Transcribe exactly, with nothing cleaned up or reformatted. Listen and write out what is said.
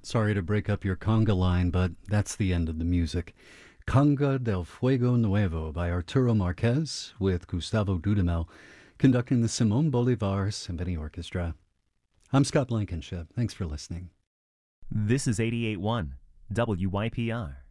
Sorry to break up your conga line, but that's the end of the music. Conga del Fuego Nuevo by Arturo Marquez with Gustavo Dudamel conducting the Simón Bolívar Symphony Orchestra. I'm Scott Blankenship. Thanks for listening. This is eighty-eight point one W Y P R.